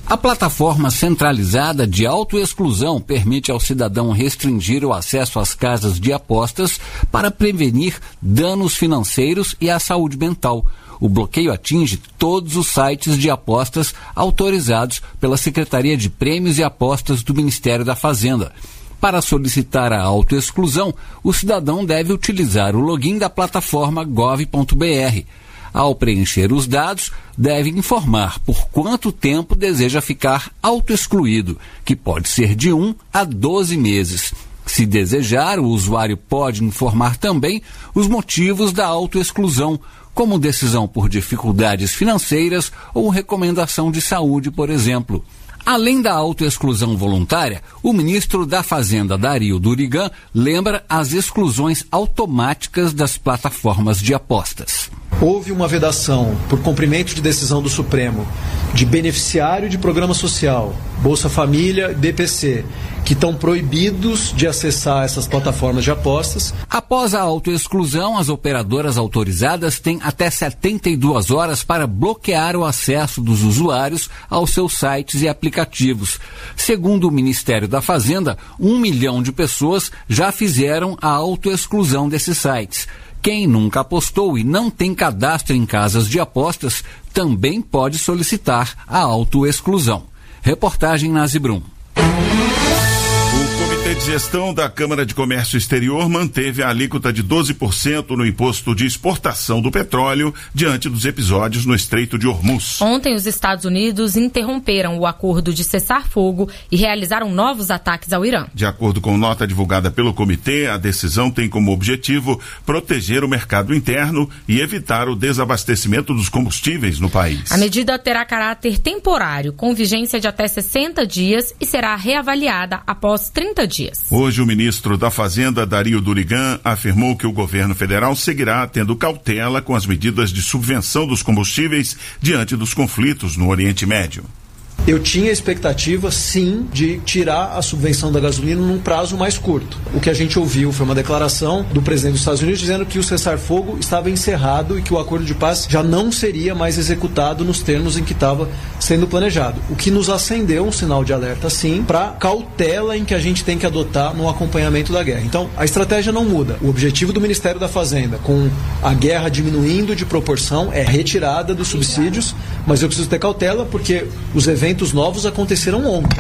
A plataforma centralizada de autoexclusão permite ao cidadão restringir o acesso às casas de apostas para prevenir danos financeiros e à saúde mental. O bloqueio atinge todos os sites de apostas autorizados pela Secretaria de Prêmios e Apostas do Ministério da Fazenda. Para solicitar a autoexclusão, o cidadão deve utilizar o login da plataforma gov.br. Ao preencher os dados, deve informar por quanto tempo deseja ficar autoexcluído, que pode ser de 1 a 12 meses. Se desejar, o usuário pode informar também os motivos da autoexclusão, como decisão por dificuldades financeiras ou recomendação de saúde, por exemplo. Além da autoexclusão voluntária, o ministro da Fazenda, Dario Durigan, lembra as exclusões automáticas das plataformas de apostas. Houve uma vedação por cumprimento de decisão do Supremo de beneficiário de programa social, Bolsa Família, BPC, que estão proibidos de acessar essas plataformas de apostas. Após a autoexclusão, as operadoras autorizadas têm até 72 horas para bloquear o acesso dos usuários aos seus sites e aplicativos. Segundo o Ministério da Fazenda, 1 milhão de pessoas já fizeram a autoexclusão desses sites. Quem nunca apostou e não tem cadastro em casas de apostas também pode solicitar a autoexclusão. Reportagem Nazi Brum. O Comitê de Gestão da Câmara de Comércio Exterior manteve a alíquota de 12% no imposto de exportação do petróleo diante dos episódios no Estreito de Hormuz. Ontem, os Estados Unidos interromperam o acordo de cessar-fogo e realizaram novos ataques ao Irã. De acordo com nota divulgada pelo comitê, a decisão tem como objetivo proteger o mercado interno e evitar o desabastecimento dos combustíveis no país. A medida terá caráter temporário, com vigência de até 60 dias e será reavaliada após 30 dias. Hoje, o ministro da Fazenda, Dario Durigan, afirmou que o governo federal seguirá tendo cautela com as medidas de subvenção dos combustíveis diante dos conflitos no Oriente Médio. Eu tinha expectativa, sim, de tirar a subvenção da gasolina num prazo mais curto. O que a gente ouviu foi uma declaração do presidente dos Estados Unidos dizendo que o cessar-fogo estava encerrado e que o acordo de paz já não seria mais executado nos termos em que estava sendo planejado. O que nos acendeu um sinal de alerta, sim, para cautela em que a gente tem que adotar no acompanhamento da guerra. Então, a estratégia não muda. O objetivo do Ministério da Fazenda, com a guerra diminuindo de proporção, é retirada dos subsídios, mas eu preciso ter cautela porque os eventos novos aconteceram ontem.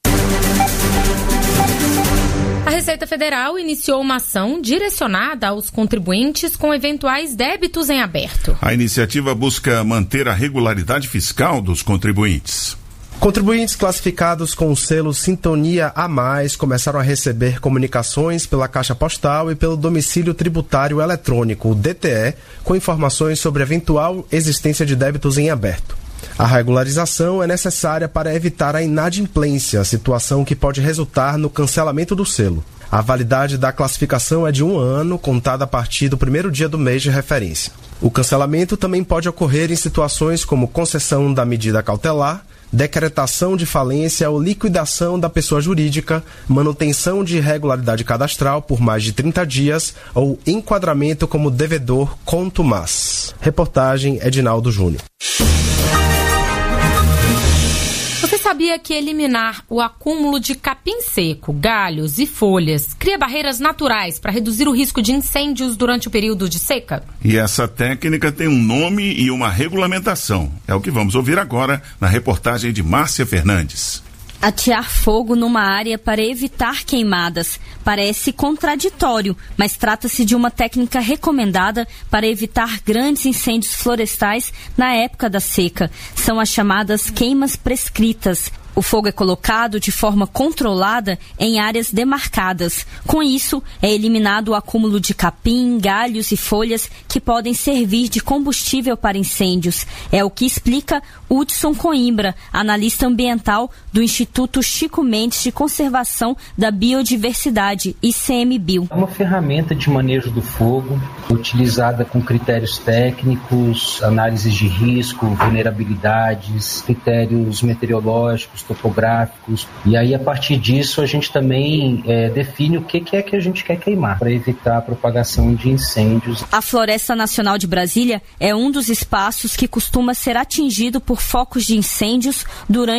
A Receita Federal iniciou uma ação direcionada aos contribuintes com eventuais débitos em aberto. A iniciativa busca manter a regularidade fiscal dos contribuintes. Contribuintes classificados com o selo Sintonia a Mais começaram a receber comunicações pela Caixa Postal e pelo Domicílio Tributário Eletrônico, o DTE, com informações sobre eventual existência de débitos em aberto. A regularização é necessária para evitar a inadimplência, situação que pode resultar no cancelamento do selo. A validade da classificação é de 1 ano, contada a partir do primeiro dia do mês de referência. O cancelamento também pode ocorrer em situações como concessão da medida cautelar, decretação de falência ou liquidação da pessoa jurídica, manutenção de irregularidade cadastral por mais de 30 dias ou enquadramento como devedor contumaz. Reportagem Edinaldo Júnior. Você sabia que eliminar o acúmulo de capim seco, galhos e folhas cria barreiras naturais para reduzir o risco de incêndios durante o período de seca? E essa técnica tem um nome e uma regulamentação. É o que vamos ouvir agora na reportagem de Márcia Fernandes. Atear fogo numa área para evitar queimadas parece contraditório, mas trata-se de uma técnica recomendada para evitar grandes incêndios florestais na época da seca. São as chamadas queimas prescritas. O fogo é colocado de forma controlada em áreas demarcadas. Com isso, é eliminado o acúmulo de capim, galhos e folhas que podem servir de combustível para incêndios. É o que explica Hudson Coimbra, analista ambiental do Instituto Chico Mendes de Conservação da Biodiversidade, ICMBio. É uma ferramenta de manejo do fogo, utilizada com critérios técnicos, análises de risco, vulnerabilidades, critérios meteorológicos, topográficos, e aí a partir disso a gente também define o que é que a gente quer queimar, para evitar a propagação de incêndios. A Floresta Nacional de Brasília é um dos espaços que costuma ser atingido por focos de incêndios durante